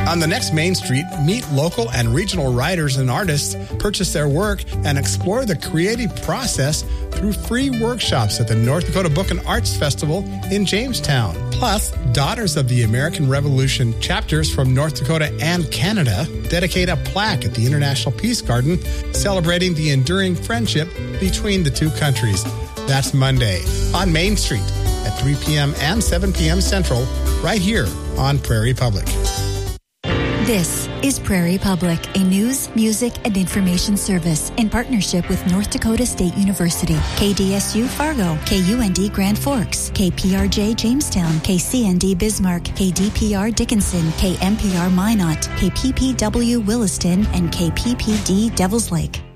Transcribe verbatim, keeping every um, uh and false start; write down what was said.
On the next Main Street, meet local and regional writers and artists, purchase their work, and explore the creative process through free workshops at the North Dakota Book and Arts Festival in Jamestown. Plus, Daughters of the American Revolution chapters from North Dakota and Canada dedicate a plaque at the International Peace Garden celebrating the enduring friendship between the two countries. That's Monday on Main Street at three p.m. and seven p.m. Central, right here on Prairie Public. This is Prairie Public, a news, music, and information service in partnership with North Dakota State University, K D S U Fargo, K U N D Grand Forks, K P R J Jamestown, K C N D Bismarck, K D P R Dickinson, K M P R Minot, K P P W Williston, and K P P D Devils Lake.